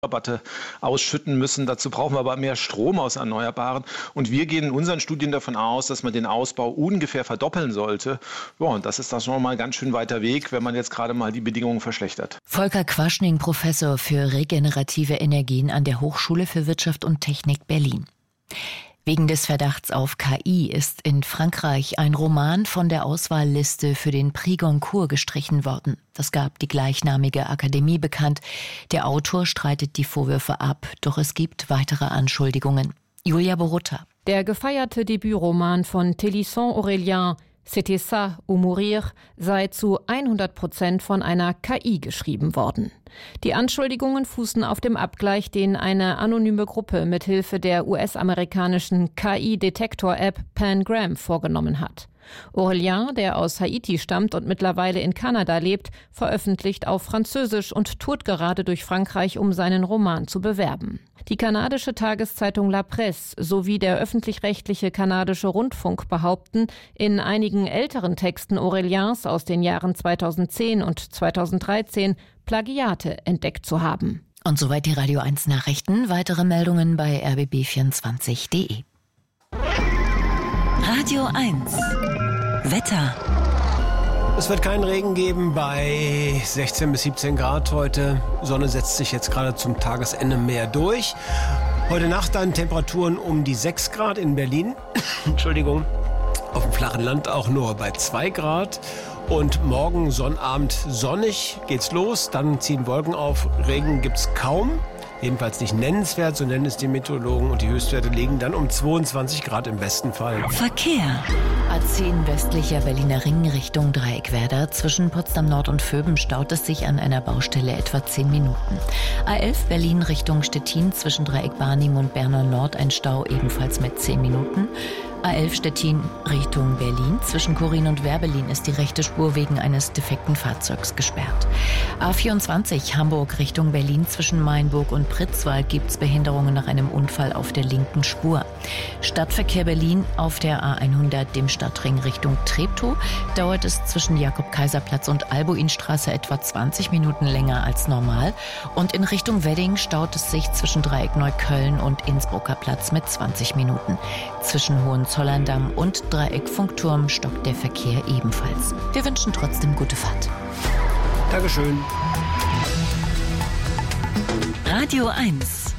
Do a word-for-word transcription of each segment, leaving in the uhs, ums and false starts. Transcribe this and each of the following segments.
Rabatte ausschütten müssen. Dazu brauchen wir aber mehr Strom aus Erneuerbaren. Und wir gehen in unseren Studien davon aus, dass man den Ausbau ungefähr verdoppeln sollte. Ja, und das ist da schon mal ein ganz schön weiter Weg, wenn man jetzt gerade mal die Bedingungen verschlechtert. Volker Quaschning, Professor für regenerative Energien an der Hochschule für Wirtschaft und Technik Berlin. Wegen des Verdachts auf K I ist in Frankreich ein Roman von der Auswahlliste für den Prix Goncourt gestrichen worden. Das gab die gleichnamige Akademie bekannt. Der Autor streitet die Vorwürfe ab, doch es gibt weitere Anschuldigungen. Julia Borutta. Der gefeierte Debütroman von Télisson Aurélien, C'était ça ou mourir, sei zu hundert Prozent von einer K I geschrieben worden. Die Anschuldigungen fußen auf dem Abgleich, den eine anonyme Gruppe mithilfe der U S-amerikanischen K I-Detektor-App Pangram vorgenommen hat. Aurélien, der aus Haiti stammt und mittlerweile in Kanada lebt, veröffentlicht auf Französisch und tourt gerade durch Frankreich, um seinen Roman zu bewerben. Die kanadische Tageszeitung La Presse sowie der öffentlich-rechtliche kanadische Rundfunk behaupten, in einigen älteren Texten Auréliens aus den Jahren zweitausendzehn und zweitausenddreizehn Plagiate entdeckt zu haben. Und soweit die Radio eins Nachrichten. Weitere Meldungen bei r b b vierundzwanzig punkt de. Radio eins Wetter. Es wird keinen Regen geben bei sechzehn bis siebzehn Grad heute. Sonne setzt sich jetzt gerade zum Tagesende mehr durch. Heute Nacht dann Temperaturen um die sechs Grad in Berlin. Entschuldigung. Auf dem flachen Land auch nur bei zwei Grad. Und morgen Sonnabend sonnig geht's los. Dann ziehen Wolken auf. Regen gibt's kaum. Jedenfalls nicht nennenswert, so nennen es die Meteorologen. Und die Höchstwerte liegen dann um zweiundzwanzig Grad im besten Fall. Verkehr. A zehn westlicher Berliner Ring Richtung Dreieckwerder. Zwischen Potsdam Nord und Vöben staut es sich an einer Baustelle etwa zehn Minuten. A elf Berlin Richtung Stettin. Zwischen Dreieck Barnim und Berner Nord ein Stau ebenfalls mit zehn Minuten. A elf Stettin Richtung Berlin. Zwischen Korin und Werbelin ist die rechte Spur wegen eines defekten Fahrzeugs gesperrt. A vierundzwanzig Hamburg Richtung Berlin. Zwischen Mainburg und Pritzwalk gibt es Behinderungen nach einem Unfall auf der linken Spur. Stadtverkehr Berlin auf der A hundert, dem Stadtring Richtung Treptow, dauert es zwischen Jakob-Kaiser-Platz und Albuinstraße etwa zwanzig Minuten länger als normal. Und in Richtung Wedding staut es sich zwischen Dreieck Neukölln und Innsbrucker Platz mit zwanzig Minuten. Zwischen Hohenzollern-Damm und Dreieck Funkturm stockt der Verkehr ebenfalls. Wir wünschen trotzdem gute Fahrt. Dankeschön. Radio eins.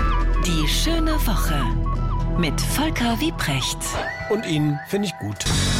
Die schöne Woche mit Volker Wiebrecht. Und Ihnen finde ich gut.